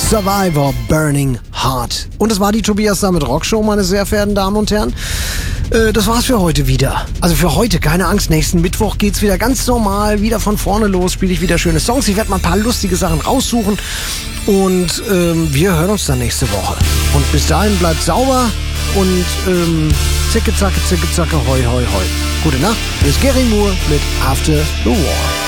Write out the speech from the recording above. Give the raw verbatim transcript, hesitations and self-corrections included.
Survivor, Burning Heart. Und das war die Tobias Sammet Rockshow, meine sehr verehrten Damen und Herren. Äh, das war's für heute wieder. Also für heute, keine Angst, nächsten Mittwoch geht's wieder ganz normal, wieder von vorne los, spiele ich wieder schöne Songs. Ich werde mal ein paar lustige Sachen raussuchen und ähm, wir hören uns dann nächste Woche. Und bis dahin bleibt sauber und ähm, zicke, zacke, zicke, zacke, hoi, hoi, hoi. Gute Nacht, hier ist Gary Moore mit After the War.